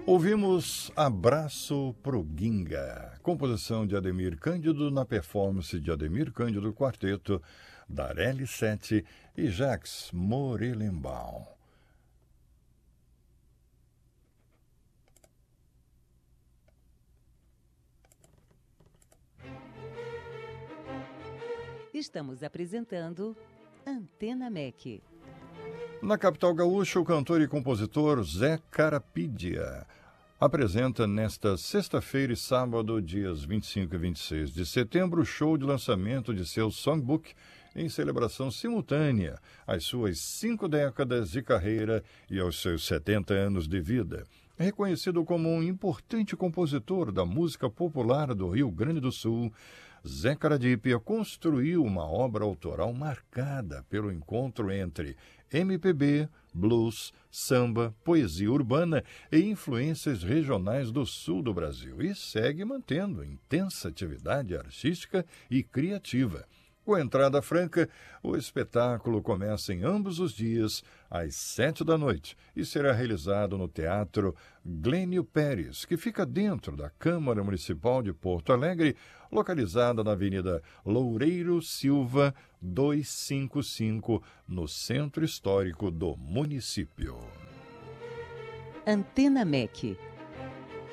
Ouvimos Abraço pro Ginga, composição de Ademir Cândido na performance de Ademir Cândido Quarteto, Darely Sete e Jacques Morelenbaum. Estamos apresentando Antena MEC. Na capital gaúcha, o cantor e compositor Zé Carapídia apresenta nesta sexta-feira e sábado, dias 25 e 26 de setembro, o show de lançamento de seu songbook em celebração simultânea às suas 5 décadas de carreira e aos seus 70 anos de vida. Reconhecido como um importante compositor da música popular do Rio Grande do Sul, Zé Carapídia construiu uma obra autoral marcada pelo encontro entre MPB, blues, samba, poesia urbana e influências regionais do sul do Brasil e segue mantendo intensa atividade artística e criativa. Com entrada franca, o espetáculo começa em ambos os dias, às 19h, e será realizado no Teatro Glênio Pérez, que fica dentro da Câmara Municipal de Porto Alegre, localizada na Avenida Loureiro Silva, 255, no Centro Histórico do município. Antena MEC.